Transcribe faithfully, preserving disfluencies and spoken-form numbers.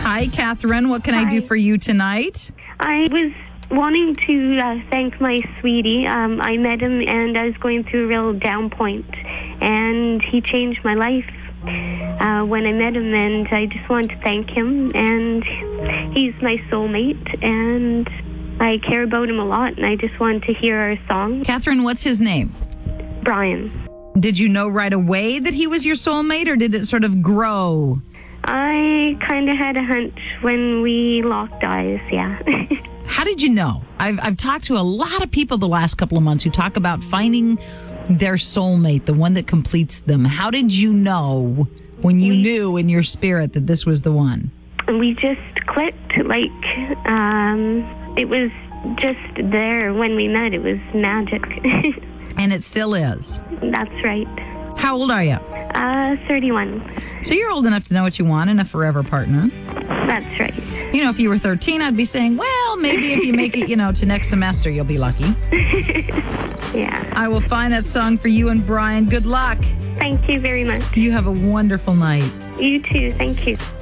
Hi, Catherine. What can I do Hi. for you tonight? I was wanting to uh, thank my sweetie. Um, I met him and I was going through a real down point, and he changed my life uh, when I met him, and I just wanted to thank him, and he's my soulmate, and I care about him a lot, and I just wanted to hear our song. Catherine, what's his name? Brian. Did you know right away that he was your soulmate, or did it sort of grow? I kind of had a hunch when we locked eyes, yeah. How did you know? I've, I've talked to a lot of people the last couple of months who talk about finding their soulmate, the one that completes them. How did you know when you we, knew in your spirit that this was the one? We just clicked. Like, um, it was just there when we met. It was magic. And it still is. That's right. How old are you? Uh, thirty-one. So you're old enough to know what you want in a forever partner. That's right. You know, if you were thirteen, I'd be saying, well, maybe if you make it, you know, to next semester, you'll be lucky. Yeah. I will find that song for you and Brian. Good luck. Thank you very much. You have a wonderful night. You too. Thank you.